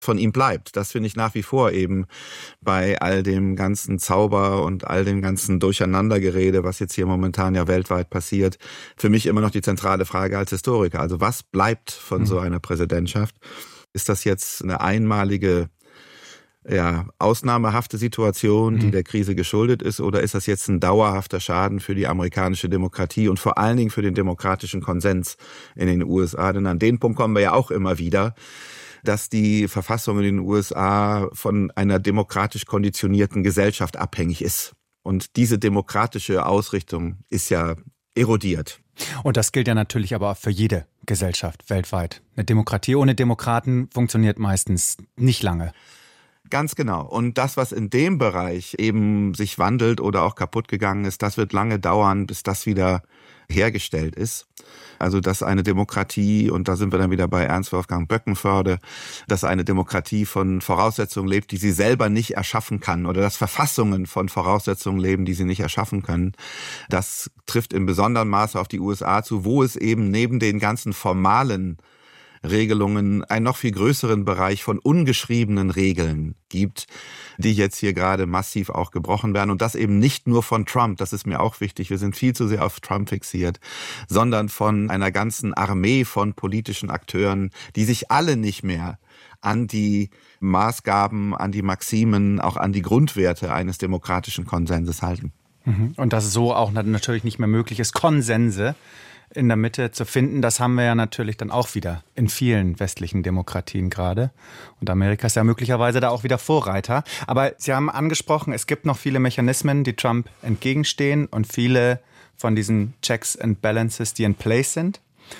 von ihm bleibt. Das finde ich nach wie vor eben bei all dem ganzen Zauber und all dem ganzen Durcheinandergerede, was jetzt hier momentan ja weltweit passiert, für mich immer noch die zentrale Frage als Historiker. Also was bleibt von so einer Präsidentschaft? Ist das jetzt eine einmalige, ausnahmehafte Situation, die der Krise geschuldet ist, oder ist das jetzt ein dauerhafter Schaden für die amerikanische Demokratie und vor allen Dingen für den demokratischen Konsens in den USA? Denn an den Punkt kommen wir ja auch immer wieder, dass die Verfassung in den USA von einer demokratisch konditionierten Gesellschaft abhängig ist. Und diese demokratische Ausrichtung ist ja erodiert. Und das gilt ja natürlich aber auch für jede Gesellschaft weltweit. Eine Demokratie ohne Demokraten funktioniert meistens nicht lange. Ganz genau. Und das, was in dem Bereich eben sich wandelt oder auch kaputt gegangen ist, das wird lange dauern, bis das wieder hergestellt ist. Also dass eine Demokratie, und da sind wir dann wieder bei Ernst Wolfgang Böckenförde, dass eine Demokratie von Voraussetzungen lebt, die sie selber nicht erschaffen kann, oder dass Verfassungen von Voraussetzungen leben, die sie nicht erschaffen können. Das trifft in besonderem Maße auf die USA zu, wo es eben neben den ganzen formalen Regelungen einen noch viel größeren Bereich von ungeschriebenen Regeln gibt, die jetzt hier gerade massiv auch gebrochen werden. Und das eben nicht nur von Trump, das ist mir auch wichtig, wir sind viel zu sehr auf Trump fixiert, sondern von einer ganzen Armee von politischen Akteuren, die sich alle nicht mehr an die Maßgaben, an die Maximen, auch an die Grundwerte eines demokratischen Konsenses halten. Und dass es so auch natürlich nicht mehr möglich ist, Konsense in der Mitte zu finden, das haben wir ja natürlich dann auch wieder in vielen westlichen Demokratien gerade. Und Amerika ist ja möglicherweise da auch wieder Vorreiter. Aber Sie haben angesprochen, es gibt noch viele Mechanismen, die Trump entgegenstehen und viele von diesen Checks and Balances, die in place sind.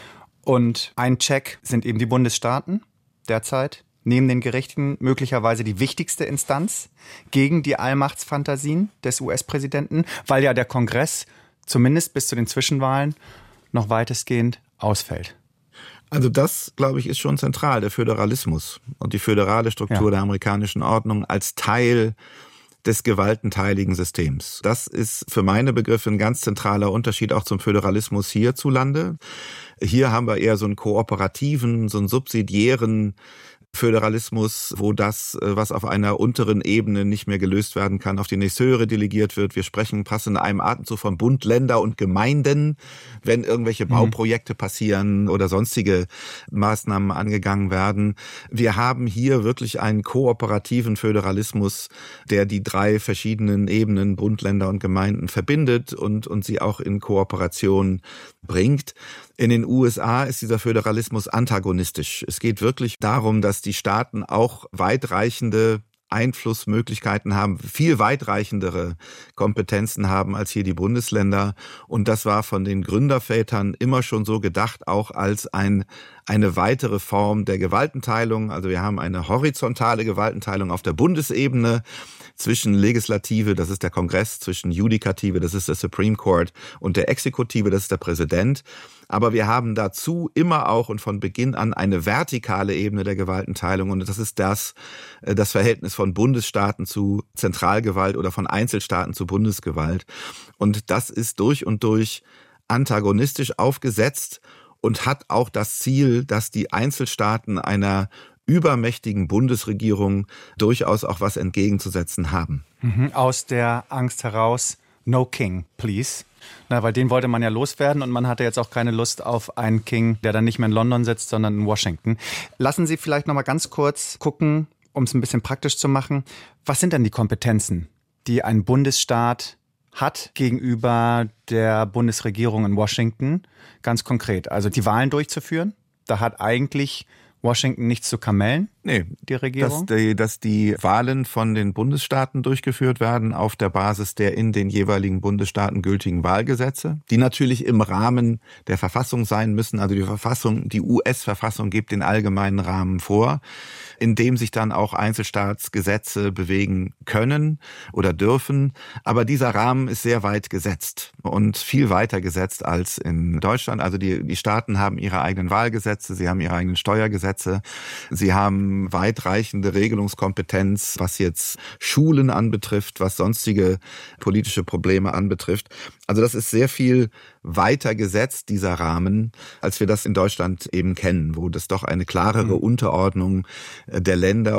Und ein Check sind eben die Bundesstaaten derzeit, neben den Gerichten möglicherweise die wichtigste Instanz gegen die Allmachtsfantasien des US-Präsidenten, weil ja der Kongress zumindest bis zu den Zwischenwahlen noch weitestgehend ausfällt. Also das, glaube ich, ist schon zentral, der Föderalismus und die föderale Struktur der amerikanischen Ordnung als Teil des gewaltenteiligen Systems. Das ist für meine Begriffe ein ganz zentraler Unterschied auch zum Föderalismus hierzulande. Hier haben wir eher so einen kooperativen, so einen subsidiären Föderalismus, wo das, was auf einer unteren Ebene nicht mehr gelöst werden kann, auf die nächste höhere delegiert wird. Wir sprechen fast in einem Atemzug von Bund, Länder und Gemeinden, wenn irgendwelche Bauprojekte passieren oder sonstige Maßnahmen angegangen werden. Wir haben hier wirklich einen kooperativen Föderalismus, der die drei verschiedenen Ebenen, Bund, Länder und Gemeinden, verbindet und sie auch in Kooperation bringt. In den USA ist dieser Föderalismus antagonistisch. Es geht wirklich darum, dass die Staaten auch weitreichende Einflussmöglichkeiten haben, viel weitreichendere Kompetenzen haben als hier die Bundesländer. Und das war von den Gründervätern immer schon so gedacht, auch als eine weitere Form der Gewaltenteilung. Also wir haben eine horizontale Gewaltenteilung auf der Bundesebene zwischen Legislative, das ist der Kongress, zwischen Judikative, das ist der Supreme Court, und der Exekutive, das ist der Präsident. Aber wir haben dazu immer auch und von Beginn an eine vertikale Ebene der Gewaltenteilung, und das ist das Verhältnis von Bundesstaaten zu Zentralgewalt oder von Einzelstaaten zu Bundesgewalt. Und das ist durch und durch antagonistisch aufgesetzt und hat auch das Ziel, dass die Einzelstaaten einer übermächtigen Bundesregierung durchaus auch was entgegenzusetzen haben. Aus der Angst heraus, no king, please. Weil den wollte man ja loswerden und man hatte jetzt auch keine Lust auf einen King, der dann nicht mehr in London sitzt, sondern in Washington. Lassen Sie vielleicht noch mal ganz kurz gucken, um es ein bisschen praktisch zu machen. Was sind denn die Kompetenzen, die ein Bundesstaat hat gegenüber der Bundesregierung in Washington? Ganz konkret, also die Wahlen durchzuführen. Da hat eigentlich Washington nichts zu kamellen? Nee, die Regierung? Dass die Wahlen von den Bundesstaaten durchgeführt werden auf der Basis der in den jeweiligen Bundesstaaten gültigen Wahlgesetze, die natürlich im Rahmen der Verfassung sein müssen. Also die US-Verfassung gibt den allgemeinen Rahmen vor, in dem sich dann auch Einzelstaatsgesetze bewegen können oder dürfen. Aber dieser Rahmen ist sehr weit gesetzt und viel weiter gesetzt als in Deutschland. Also die Staaten haben ihre eigenen Wahlgesetze, sie haben ihre eigenen Steuergesetze, sie haben weitreichende Regelungskompetenz, was jetzt Schulen anbetrifft, was sonstige politische Probleme anbetrifft. Also das ist sehr viel weiter gesetzt, dieser Rahmen, als wir das in Deutschland eben kennen, wo das doch eine klarere Unterordnung der Länder